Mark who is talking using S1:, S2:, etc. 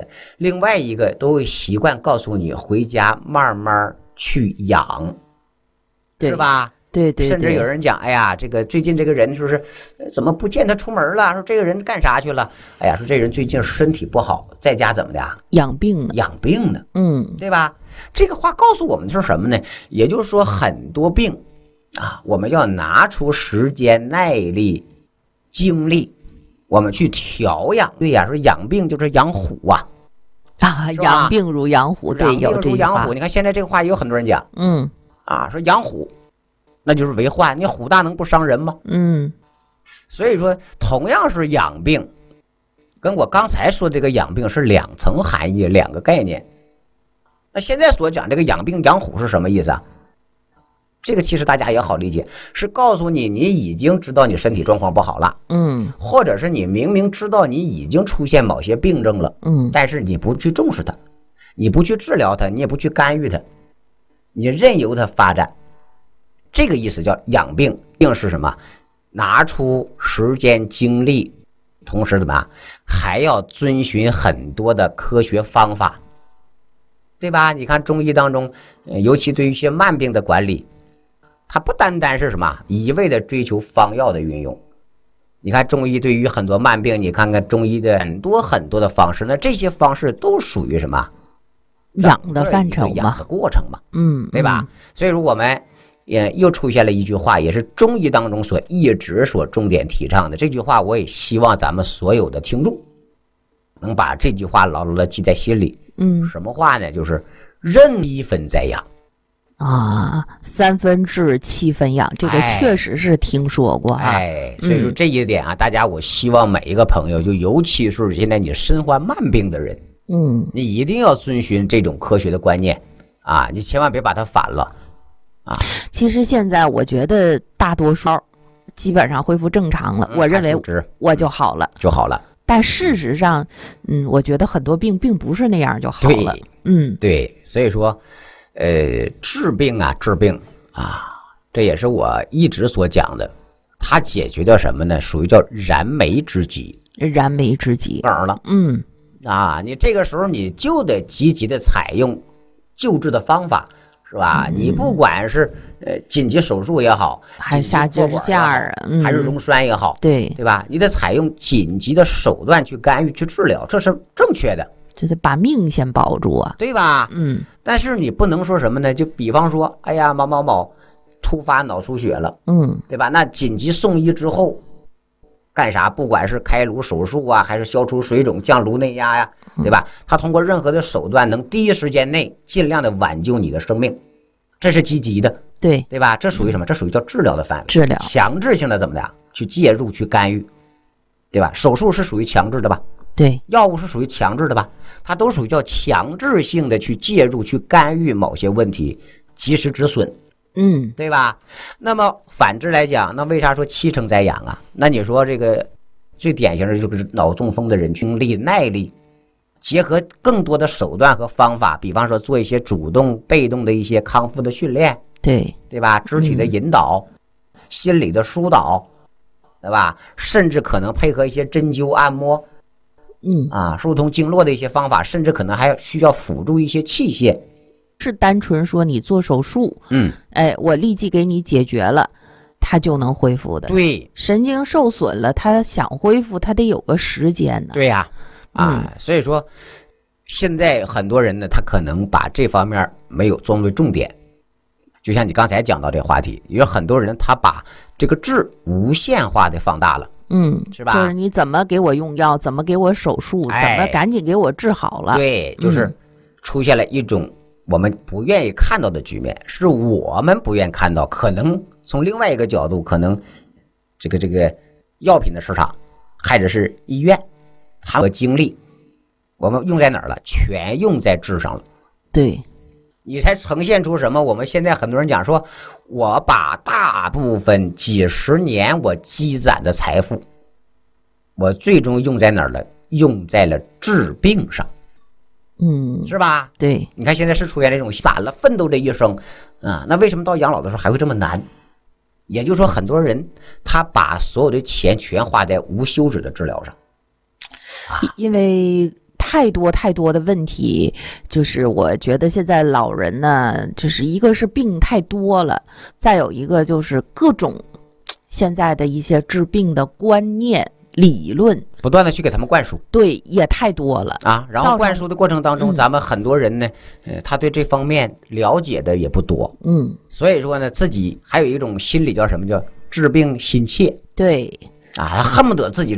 S1: 另外一个都习惯告诉你回家慢慢去养，是吧？
S2: 对，
S1: 甚至有人讲，哎呀，这个最近这个人说是怎么不见他出门了？说这个人干啥去了？哎呀，说这人最近身体不好，在家怎么的？
S2: 养病
S1: 呢，对吧？这个话告诉我们的是什么呢？也就是说，很多病啊，我们要拿出时间、耐力、精力，我们去调养。对呀，说养病就是养虎啊。
S2: 养病如养虎，对，有这句话。
S1: 养虎，你看现在这个话也有很多人讲，说养虎。那就是为患，你虎大能不伤人吗？所以说同样是养病，跟我刚才说这个养病是两层含义，两个概念。那现在所讲这个养病养虎是什么意思啊？这个其实大家也好理解，是告诉你你已经知道你身体状况不好了，或者是你明明知道你已经出现某些病症了，但是你不去重视它，你不去治疗它，你也不去干预它，你任由它发展。这个意思叫养病。病是什么？拿出时间精力，同时怎么还要遵循很多的科学方法，对吧？你看中医当中，尤其对于一些慢病的管理，它不单单是什么一味的追求方药的运用。你看中医对于很多慢病，你看看中医的很多的方式，那这些方式都属于什么？
S2: 养的范畴嘛，
S1: 养的过程嘛，对吧？所以说我们又出现了一句话，也是中医当中一直重点提倡的。这句话我也希望咱们所有的听众能把这句话牢牢的记在心里。什么话呢？就是任一分在养
S2: 3分治7分养，这个确实是听说过
S1: 所以说这一点啊，大家我希望每一个朋友，就尤其是现在你身患慢病的人，你一定要遵循这种科学的观念你千万别把它反了。
S2: 其实现在我觉得大多数基本上恢复正常了，我认为我就好了，但事实上，我觉得很多病并不是那样就好了。
S1: 对，所以说，治病，这也是我一直所讲的，它解决掉什么呢？属于叫燃眉之急。当然了，你这个时候你就得积极的采用救治的方法。是吧？你不管是紧急手术也好，
S2: 还是下支架
S1: 还是溶栓也好，
S2: 对
S1: 吧？你得采用紧急的手段去干预、去治疗，这是正确的。
S2: 就是把命先保住
S1: 对吧？但是你不能说什么呢？就比方说，哎呀，某突发脑出血了，对吧？那紧急送医之后干啥？不管是开颅手术还是消除水肿、降颅内压呀，对吧？他通过任何的手段，能第一时间内尽量的挽救你的生命，这是积极的，对吧？这属于什么？这属于叫治疗的范围。
S2: 治疗
S1: 强制性的怎么的去介入、去干预，对吧？手术是属于强制的吧？
S2: 对，
S1: 药物是属于强制的吧？它都属于叫强制性的去介入、去干预某些问题，及时止损。对吧？那么反之来讲，那为啥说7成在养啊？那你说这个最典型的就是脑中风的人，精力、耐力，结合更多的手段和方法，比方说做一些主动、被动的一些康复的训练，对吧？肢体的引导，心理的疏导，对吧？甚至可能配合一些针灸、按摩，疏通经络的一些方法，甚至可能还需要辅助一些器械。
S2: 是单纯说你做手术，我立即给你解决了，它就能恢复的。
S1: 对，
S2: 神经受损了，它想恢复，它得有个时间呢。
S1: 对呀，所以说现在很多人呢，他可能把这方面没有作为重点。就像你刚才讲到这个话题，有很多人他把这个治无限化的放大了，是吧？
S2: 就是你怎么给我用药，怎么给我手术，怎么赶紧给我治好了。
S1: 对，就是出现了一种我们不愿意看到的局面，是我们不愿意看到。可能从另外一个角度，可能这个药品的市场，或者是医院，他们精力我们用在哪儿了？全用在治上了。
S2: 对，
S1: 你才呈现出什么？我们现在很多人讲说，我把大部分几十年我积攒的财富，我最终用在哪儿了？用在了治病上。是吧？
S2: 对，
S1: 你看现在是出现这种散了奋斗这一生那为什么到养老的时候还会这么难？也就是说，很多人他把所有的钱全花在无休止的治疗上，
S2: 因为太多太多的问题，就是我觉得现在老人呢，就是一个是病太多了，再有一个就是各种现在的一些治病的观念理论
S1: 不断的去给他们灌输，
S2: 对，也太多了
S1: 啊。然后灌输的过程当中，咱们很多人呢，他对这方面了解的也不多，所以说呢，自己还有一种心理叫什么，叫治病心切，
S2: 对，
S1: 啊，恨不得自己